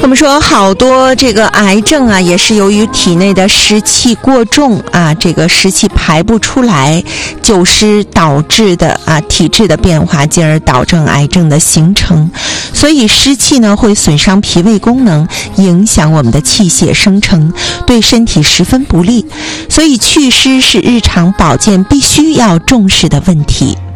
们说好多这个癌症啊，也是由于体内的湿气过重啊，这个湿气排不出来，久湿导致的体质的变化，进而导致癌症的形成。所以湿气呢会损伤脾胃功能，影响我们的气血生成，对身体十分不利。所以祛湿是日常保健必须要重视的问题。